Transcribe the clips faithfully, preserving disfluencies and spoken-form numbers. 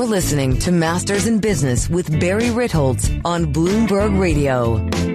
listening to Masters in Business with Barry Ritholtz on Bloomberg Radio.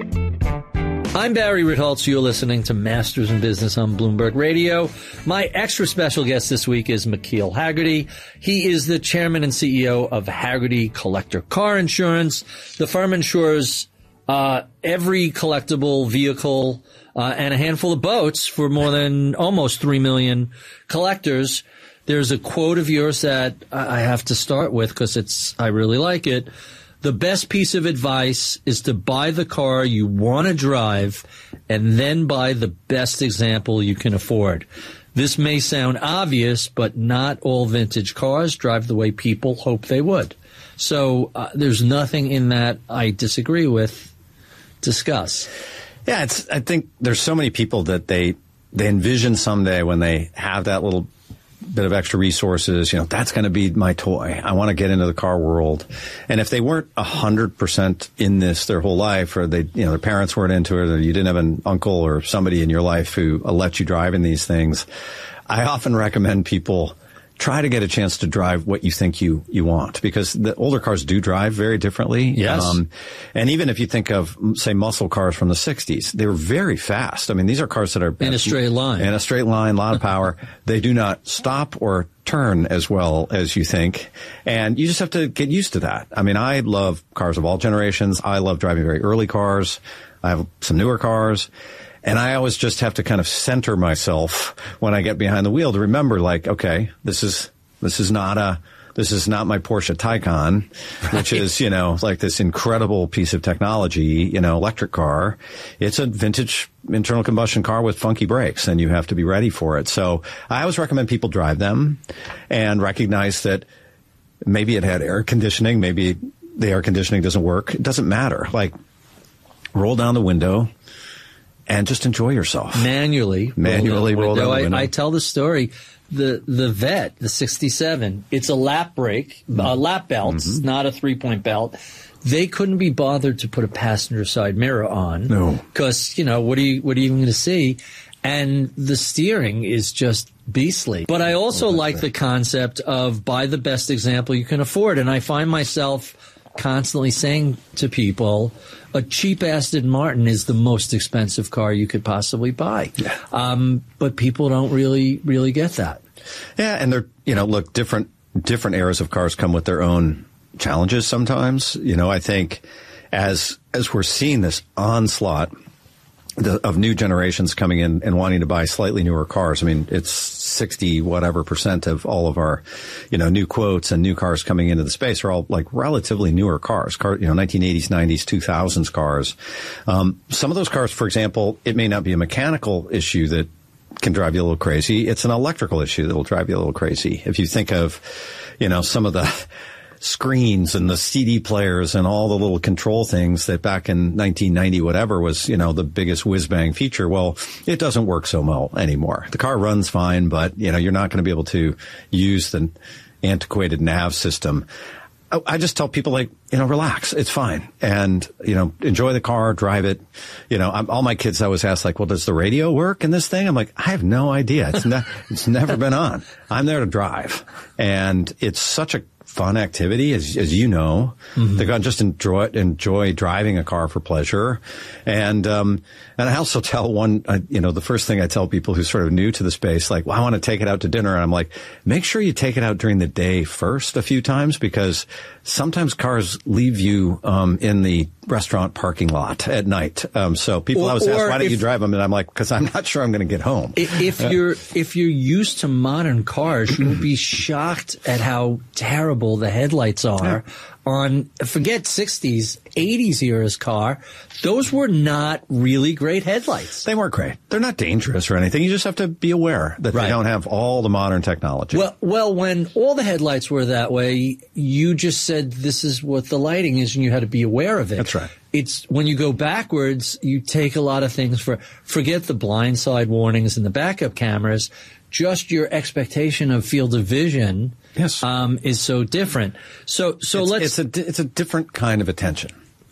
I'm Barry Ritholtz. You're listening to Masters in Business on Bloomberg Radio. My extra special guest this week is McKeel Hagerty. He is the chairman and C E O of Hagerty Collector Car Insurance. The firm insures uh, every collectible vehicle uh, and a handful of boats for more than almost three million collectors. There's a quote of yours that I have to start with because it's I really like it. The best piece of advice is to buy the car you want to drive and then buy the best example you can afford. This may sound obvious, but not all vintage cars drive the way people hope they would. So uh, there's nothing in that I disagree with. Discuss. Yeah, it's. I think there's so many people that they they envision someday when they have that little bit of extra resources, you know, that's going to be my toy. I want to get into the car world. And if they weren't a hundred percent in this their whole life, or they, you know, their parents weren't into it, or you didn't have an uncle or somebody in your life who let you drive in these things, I often recommend people try to get a chance to drive what you think you, you want, because the older cars do drive very differently. Yes. Um, and even if you think of, say, muscle cars from the sixties, they were very fast. I mean, these are cars that are in a straight line, in a straight line, a lot of power. They do not stop or turn as well as you think. And you just have to get used to that. I mean, I love cars of all generations. I love driving very early cars. I have some newer cars. And I always just have to kind of center myself when I get behind the wheel to remember, like, okay, this is, this is not a, this is not my Porsche Taycan, right, which is, you know, like this incredible piece of technology, you know, electric car. It's a vintage internal combustion car with funky brakes, and you have to be ready for it. So I always recommend people drive them and recognize that maybe it had air conditioning, maybe the air conditioning doesn't work. It doesn't matter. Like, roll down the window and just enjoy yourself. Manually. Manually roll down the window. I, I tell the story. The the Vet, the sixty-seven, it's a lap brake, mm-hmm. a lap belt, mm-hmm. not a three-point belt. They couldn't be bothered to put a passenger side mirror on. No. Because, you know, what are you, what are you even going to see? And the steering is just beastly. But I also oh, like right. the concept of buy the best example you can afford. And I find myself constantly saying to people, a cheap Aston Martin is the most expensive car you could possibly buy. Yeah. Um, but people don't really, really get that. Yeah. And they're, you know, look, different, different eras of cars come with their own challenges sometimes. You know, I think as, as we're seeing this onslaught the, of new generations coming in and wanting to buy slightly newer cars. I mean, it's sixty whatever percent of all of our, you know, new quotes and new cars coming into the space are all like relatively newer cars, car, you know, nineteen eighties, nineties, two thousands cars. Um, some of those cars, for example, it may not be a mechanical issue that can drive you a little crazy. It's an electrical issue that will drive you a little crazy. If you think of, you know, some of the screens and the C D players and all the little control things that back in nineteen ninety whatever was, you know, the biggest whiz-bang feature. Well, it doesn't work so well anymore. The car runs fine, but, you know, you're not going to be able to use the antiquated nav system. I, I just tell people, like, you know, relax. It's fine. And, you know, enjoy the car, drive it. You know, I'm, all my kids always ask, like, well, does the radio work in this thing? I'm like, I have no idea. It's, ne- it's never been on. I'm there to drive. And it's such a fun activity, as as you know. Mm-hmm. They're going to just enjoy enjoy driving a car for pleasure, and um and I also tell one, uh, you know, the first thing I tell people who sort of new to the space, like, well, I want to take it out to dinner, and I'm like, make sure you take it out during the day first a few times, because sometimes cars leave you um in the restaurant parking lot at night. Um so people or, always ask, why don't if, you drive them? And I'm like, because I'm not sure I'm going to get home. If, if you're if you're used to modern cars, you'll be shocked at how terrible the headlights are yeah. on, forget sixties, eighties era's car. Those were not really great headlights. They weren't great. They're not dangerous or anything. You just have to be aware that right. they don't have all the modern technology. Well, well, when all the headlights were that way, you just said this is what the lighting is, and you had to be aware of it. That's right. It's when you go backwards, you take a lot of things for, forget the blind side warnings and the backup cameras. Just your expectation of field of vision yes. um, is so different. So, so it's, let's. It's a, it's a different kind of attention.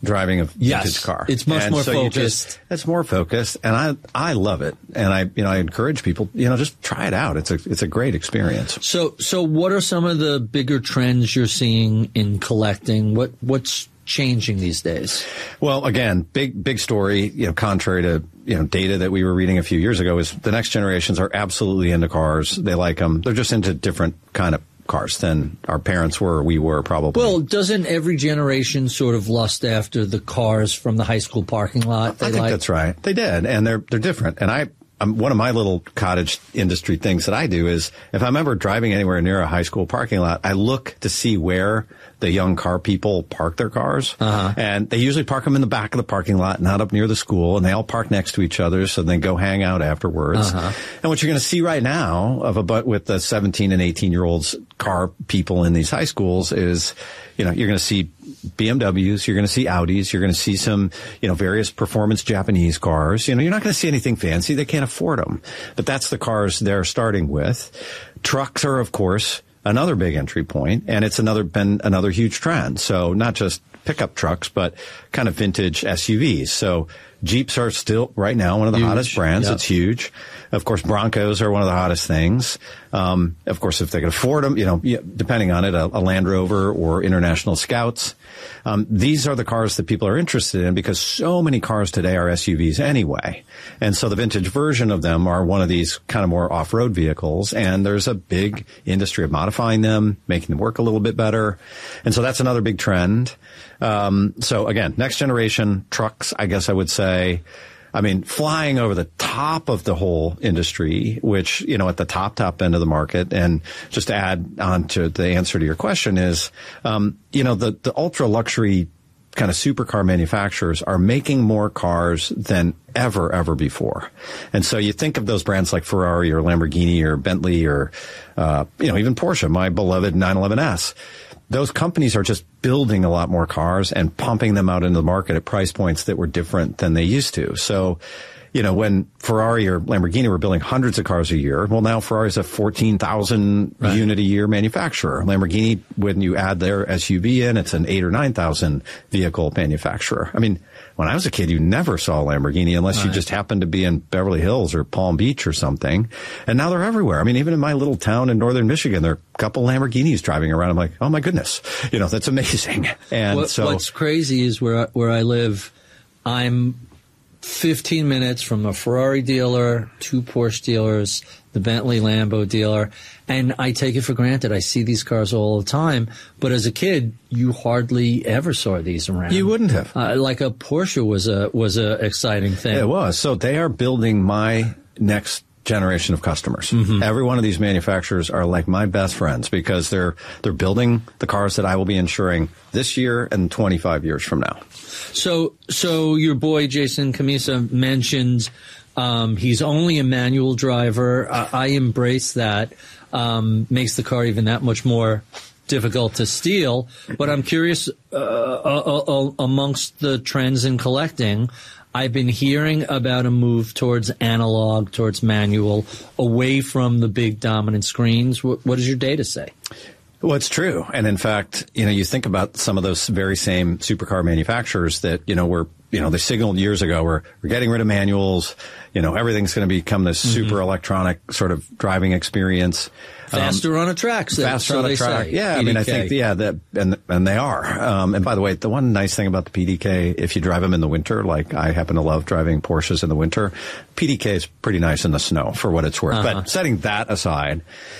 driving a vintage yes, car. It's much and more so focused. Just, it's more focused, and I I love it. And I you know I encourage people, you know, just try it out. It's a it's a great experience. So so what are some of the bigger trends you're seeing in collecting? What what's changing these days? Well, again, big big story, you know, contrary to, you know, data that we were reading a few years ago, is the next generations are absolutely into cars. They like them. They're just into different kind of cars than our parents were or we were probably. Well, doesn't every generation sort of lust after the cars from the high school parking lot? They I think like? that's right. They did, and they're they're different. And I, um, one of my little cottage industry things that I do is if I'm ever driving anywhere near a high school parking lot, I look to see where the young car people park their cars. Uh-huh. And they usually park them in the back of the parking lot, not up near the school, and they all park next to each other, so they go hang out afterwards. Uh-huh. And what you're going to see right now of a but with the seventeen and eighteen year olds car people in these high schools is, you know, you're going to see B M Ws, you're going to see Audis, you're going to see some, you know, various performance Japanese cars. You know, you're not going to see anything fancy. They can't afford them. But that's the cars they're starting with. Trucks are, of course, another big entry point, and it's another been another huge trend. So not just pickup trucks, but kind of vintage S U Vs. So Jeeps are still right now one of the Huge. hottest brands. Yep. It's huge. Of course, Broncos are one of the hottest things. Um, of course, if they can afford them, you know, depending on it, a, a Land Rover or International Scouts. Um, these are the cars that people are interested in because so many cars today are S U Vs anyway. And so the vintage version of them are one of these kind of more off-road vehicles. And there's a big industry of modifying them, making them work a little bit better. And so that's another big trend. Um, so again, next generation trucks, I guess I would say, I mean, flying over the top of the whole industry, which, you know, at the top, top end of the market. And just to add on to the answer to your question is, um, you know, the, the ultra luxury kind of supercar manufacturers are making more cars than ever, ever before. And so you think of those brands like Ferrari or Lamborghini or Bentley or, uh, you know, even Porsche, my beloved nine eleven S. Those companies are just building a lot more cars and pumping them out into the market at price points that were different than they used to. So, you know, when Ferrari or Lamborghini were building hundreds of cars a year, well, now Ferrari's a fourteen thousand right. unit a year manufacturer. Lamborghini, when you add their S U V in, it's an eight or nine thousand vehicle manufacturer. I mean, when I was a kid, you never saw a Lamborghini unless right. you just happened to be in Beverly Hills or Palm Beach or something. And now they're everywhere. I mean, even in my little town in northern Michigan, there are a couple Lamborghinis driving around. I'm like, oh my goodness, you know, that's amazing. And what, so what's crazy is where where I live, I'm fifteen minutes from a Ferrari dealer, two Porsche dealers, the Bentley Lambo dealer, and I take it for granted. I see these cars all the time, but as a kid, you hardly ever saw these around. You wouldn't have. Uh, like a Porsche was a was a exciting thing. It was. So they are building my next generation of customers. Mm-hmm. Every one of these manufacturers are like my best friends because they're they're building the cars that I will be insuring this year and twenty-five years from now. So, so your boy Jason Cammisa mentioned um, he's only a manual driver. I, I embrace that. Um, makes the car even that much more difficult to steal. But I'm curious, uh, uh, uh, amongst the trends in collecting, I've been hearing about a move towards analog, towards manual, away from the big dominant screens. What, what does your data say? Well, it's true. And in fact, you know, you think about some of those very same supercar manufacturers that, you know, were, you know, they signaled years ago, we're, we're getting rid of manuals. You know, everything's going to become this mm-hmm. super electronic sort of driving experience. Faster um, on a track. So, faster so on a they track. Say. Yeah. P D K. I mean, I think, yeah, that, and, and they are. Um, and by the way, the one nice thing about the P D K, if you drive them in the winter, like I happen to love driving Porsches in the winter, P D K is pretty nice in the snow for what it's worth. Uh-huh. But setting that aside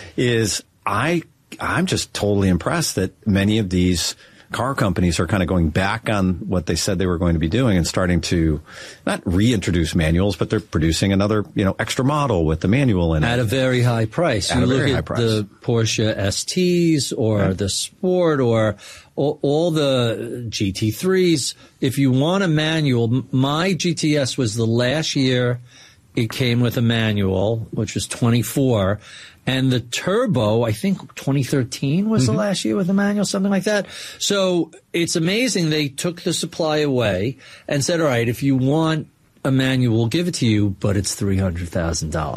is I, I'm just totally impressed that many of these car companies are kind of going back on what they said they were going to be doing and starting to not reintroduce manuals, but they're producing another, you know, extra model with the manual in it. At a very high price. At you a look very at high price. The Porsche S Ts or right. the Sport or all, all the G T threes. If you want a manual, my G T S was the last year it came with a manual, which was twenty-four. And the Turbo, I think twenty thirteen was mm-hmm. the last year with the manual, something like that. So it's amazing they took the supply away and said, all right, if you want a manual, we'll give it to you, but it's three hundred thousand dollars. Yes.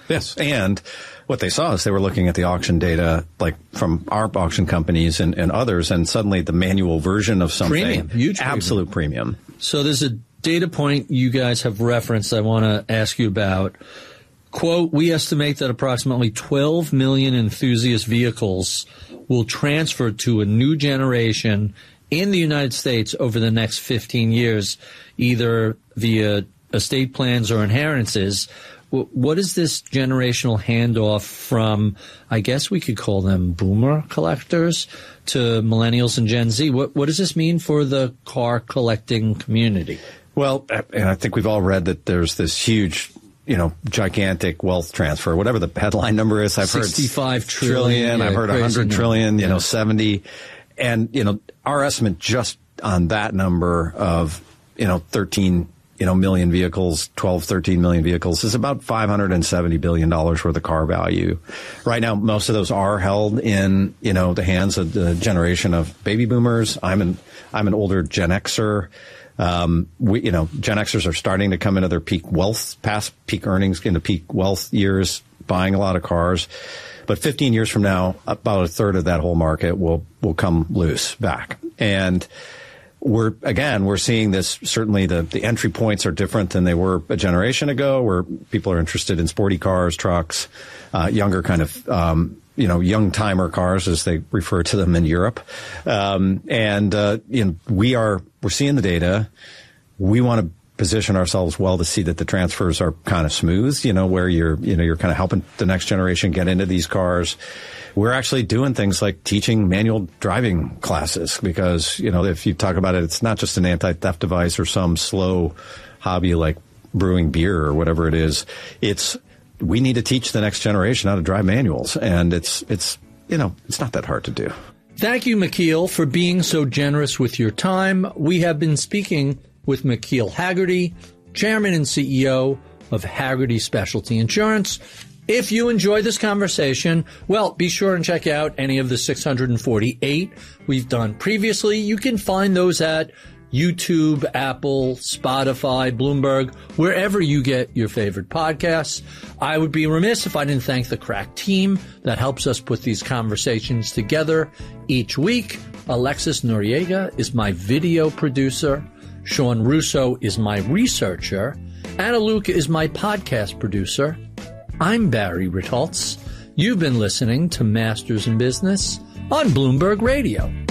Yes. And what they saw is they were looking at the auction data, like from our auction companies and, and others, and suddenly the manual version of something, premium, huge absolute premium. premium. So there's a data point you guys have referenced I want to ask you about. Quote, we estimate that approximately twelve million enthusiast vehicles will transfer to a new generation in the United States over the next fifteen years, either via estate plans or inheritances. What is this generational handoff from, I guess we could call them boomer collectors, to millennials and Gen Z? What, what does this mean for the car collecting community? Well, and I think we've all read that there's this huge, you know, gigantic wealth transfer, whatever the headline number is. I've heard sixty-five trillion. Yeah, I've heard one hundred trillion, you yeah. know, seventy. And, you know, our estimate just on that number of, you know, thirteen you know, million vehicles, twelve, thirteen million vehicles is about five hundred seventy billion dollars worth of car value. Right now, most of those are held in, you know, the hands of the generation of baby boomers. I'm an, I'm an older Gen Xer. Um, we, you know, Gen Xers are starting to come into their peak wealth, past peak earnings, into peak wealth years, buying a lot of cars. But fifteen years from now, about a third of that whole market will, will come loose back. And We're, again, we're seeing this, certainly the, the entry points are different than they were a generation ago, where people are interested in sporty cars, trucks, uh, younger kind of, um, you know, young timer cars, as they refer to them in Europe. Um, and, uh, you know, we are, we're seeing the data. We want to position ourselves well to see that the transfers are kind of smooth, you know, where you're, you know, you're kind of helping the next generation get into these cars. We're actually doing things like teaching manual driving classes because, you know, if you talk about it, it's not just an anti-theft device or some slow hobby like brewing beer or whatever it is. It's, we need to teach the next generation how to drive manuals. And it's, it's, you know, it's not that hard to do. Thank you, McKeel, for being so generous with your time. We have been speaking with McKeel Hagerty, Chairman and C E O of Hagerty Specialty Insurance. If you enjoyed this conversation, well, be sure and check out any of the six hundred forty-eight we've done previously. You can find those at YouTube, Apple, Spotify, Bloomberg, wherever you get your favorite podcasts. I would be remiss if I didn't thank the crack team that helps us put these conversations together each week. Alexis Noriega is my video producer. Sean Russo is my researcher. Anna Luke is my podcast producer. I'm Barry Ritholtz. You've been listening to Masters in Business on Bloomberg Radio.